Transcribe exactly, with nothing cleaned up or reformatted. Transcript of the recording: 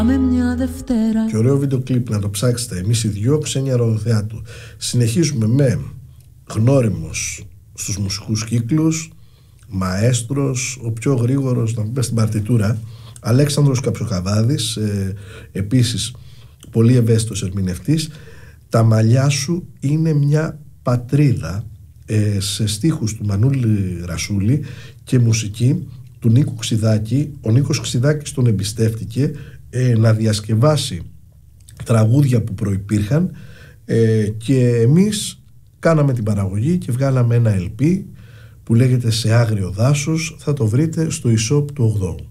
με μια Δευτέρα. Και ωραίο βίντεο κλιπ, να το ψάξετε. Εμείς οι δυο ξένια ροδοθεάτου. Συνεχίζουμε με γνώριμος στους μουσικούς κύκλους, μαέστρος, ο πιο γρήγορος να πούμε στην παρτιτούρα, Αλέξανδρος Καψοκαβάδης, ε, επίσης πολύ ευαίσθητος ερμηνευτής. Τα μαλλιά σου είναι μια πατρίδα, ε, σε στίχους του Μανούλη Ρασούλη και μουσική του Νίκου Ξιδάκη. Ο Νίκος Ξιδάκης τον εμπιστεύτηκε ε, να διασκευάσει τραγούδια που προϋπήρχαν, ε, και εμείς κάναμε την παραγωγή και βγάλαμε ένα ελ πι που λέγεται «Σε άγριο δάσος». Θα το βρείτε στο e-shop του ογδόου.